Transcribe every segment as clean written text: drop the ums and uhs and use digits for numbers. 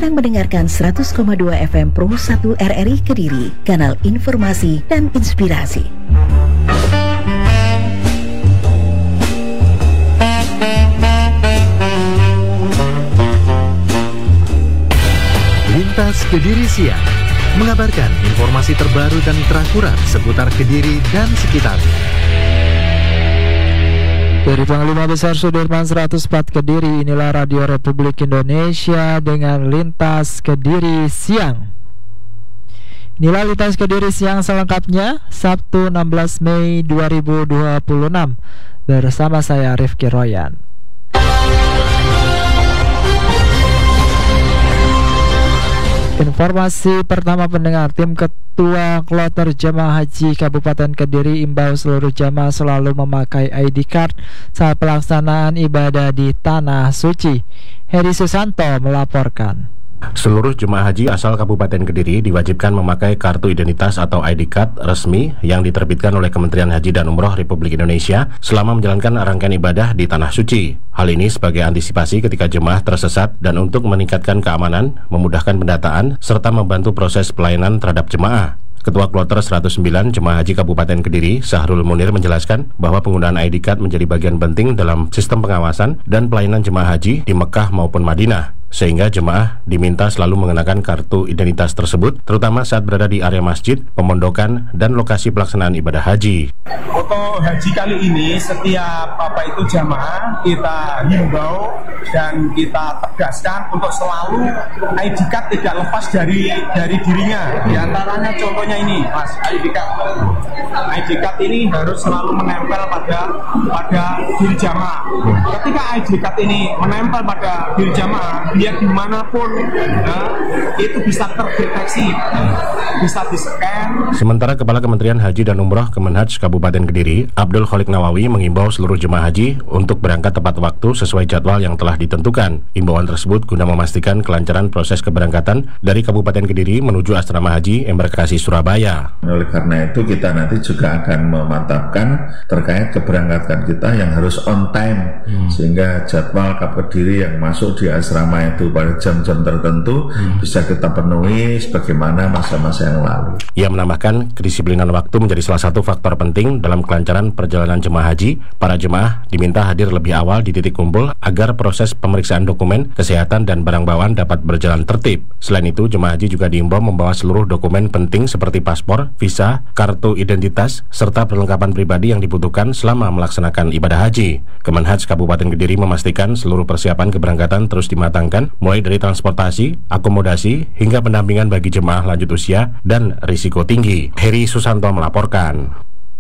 sedang mendengarkan 100,2 FM Pro 1 RRI Kediri, kanal informasi dan inspirasi. Lintas Kediri Siang mengabarkan informasi terbaru dan terakurat seputar Kediri dan sekitarnya. Dari Panglima Besar Sudirman 104 Kediri, inilah Radio Republik Indonesia dengan Lintas Kediri Siang. Inilah Lintas Kediri Siang selengkapnya, Sabtu 16 Mei 2026. Bersama saya Rifki Royan. Informasi pertama pendengar, tim Ketua Kloter Jemaah Haji Kabupaten Kediri imbau seluruh jemaah selalu memakai ID card saat pelaksanaan ibadah di Tanah Suci. Heri Susanto melaporkan. Seluruh jemaah haji asal Kabupaten Kediri diwajibkan memakai kartu identitas atau ID card resmi yang diterbitkan oleh Kementerian Haji dan Umroh Republik Indonesia selama menjalankan rangkaian ibadah di Tanah Suci. Hal ini sebagai antisipasi ketika jemaah tersesat dan untuk meningkatkan keamanan, memudahkan pendataan, serta membantu proses pelayanan terhadap jemaah. Ketua Kloter 109 Jemaah Haji Kabupaten Kediri, Sahrul Munir menjelaskan bahwa penggunaan ID card menjadi bagian penting dalam sistem pengawasan dan pelayanan jemaah haji di Mekah maupun Madinah, sehingga jemaah diminta selalu mengenakan kartu identitas tersebut, terutama saat berada di area masjid, pemondokan, dan lokasi pelaksanaan ibadah haji. Untuk haji kali ini, setiap Bapak itu jamaah kita himbau dan kita tegaskan untuk selalu ID card tidak lepas dari dirinya. Di antaranya contohnya ini, Mas, ID card. ID card ini harus selalu menempel pada diri jamaah. Ketika ID card ini menempel pada diri jamaah, dia dimanapun itu bisa terdeteksi, bisa di-scan. Sementara Kepala Kementerian Haji dan Umroh Kemenhaj Kabupaten Kediri, Abdul Khalik Nawawi, mengimbau seluruh jemaah haji untuk berangkat tepat waktu sesuai jadwal yang telah ditentukan. Imbauan tersebut guna memastikan kelancaran proses keberangkatan dari Kabupaten Kediri menuju Asrama Haji Embarkasi Surabaya. Oleh karena itu kita nanti juga akan memantapkan terkait keberangkatan kita yang harus on time, sehingga jadwal Kediri yang masuk di asrama itu pada jam-jam tertentu bisa kita penuhi sebagaimana masa-masa yang lalu. Ia menambahkan kedisiplinan waktu menjadi salah satu faktor penting dalam kelancaran perjalanan jemaah haji. Para jemaah diminta hadir lebih awal di titik kumpul agar proses pemeriksaan dokumen, kesehatan, dan barang bawaan dapat berjalan tertib. Selain itu, jemaah haji juga diimbau membawa seluruh dokumen penting seperti paspor, visa, kartu identitas, serta perlengkapan pribadi yang dibutuhkan selama melaksanakan ibadah haji. Kemenhaj Kabupaten Kediri memastikan seluruh persiapan keberangkatan terus dimatangkan, mulai dari transportasi, akomodasi, hingga pendampingan bagi jemaah lanjut usia dan risiko tinggi. Heri Susanto melaporkan.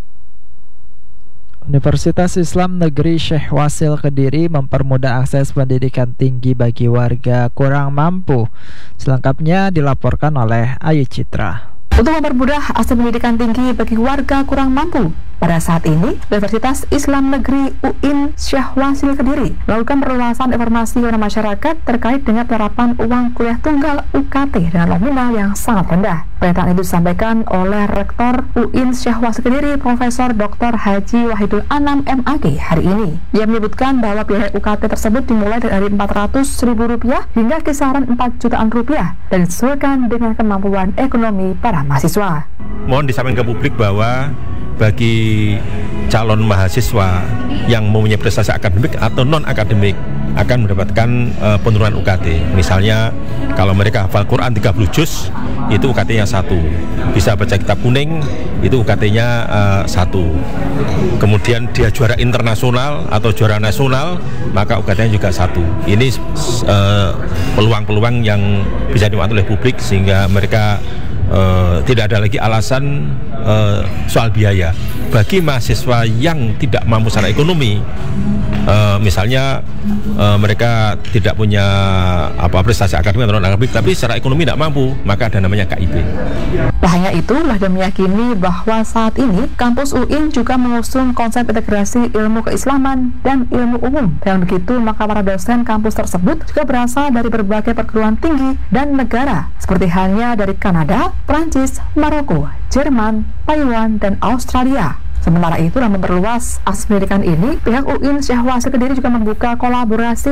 Universitas Islam Negeri Syekh Wasil Kediri mempermudah akses pendidikan tinggi bagi warga kurang mampu. Selengkapnya dilaporkan oleh Ayu Citra. Untuk mempermudah akses pendidikan tinggi bagi warga kurang mampu, pada saat ini Universitas Islam Negeri UIN Syekh Wasil Kediri melakukan perluasan informasi kepada masyarakat terkait dengan penerapan uang kuliah tunggal UKT dengan nominal yang sangat rendah. Pernyataan itu disampaikan oleh Rektor UIN Syekh Wasil Kediri Profesor Dr. Haji Wahidul Anam MAG hari ini. Ia menyebutkan bahwa biaya UKT tersebut dimulai dari Rp400.000 hingga kisaran Rp4 jutaan dan disesuaikan dengan kemampuan ekonomi para mahasiswa. Mohon disampaikan ke publik bahwa bagi calon mahasiswa yang mempunyai prestasi akademik atau non-akademik akan mendapatkan penurunan UKT. Misalnya kalau mereka hafal Quran 30 juz, itu UKT-nya 1. Bisa baca kitab kuning, itu UKT-nya 1. Kemudian dia juara internasional atau juara nasional, maka UKT-nya juga 1. Ini peluang-peluang yang bisa dimanfaatkan oleh publik sehingga mereka tidak ada lagi alasan soal biaya. Bagi mahasiswa yang tidak mampu secara ekonomi, misalnya mereka tidak punya prestasi akademik atau non-akademik, tapi secara ekonomi tidak mampu, maka ada namanya KIP. Tak hanya itu, Lahda meyakini bahwa saat ini kampus UIN juga mengusung konsep integrasi ilmu keislaman dan ilmu umum. Dengan begitu, maka para dosen kampus tersebut juga berasal dari berbagai perguruan tinggi dan negara, seperti halnya dari Kanada, Prancis, Maroko, Jerman, Taiwan, dan Australia. Sementara itu, dalam memperluas akses pendidikan ini, pihak UIN Syekh Wasil Kediri juga membuka kolaborasi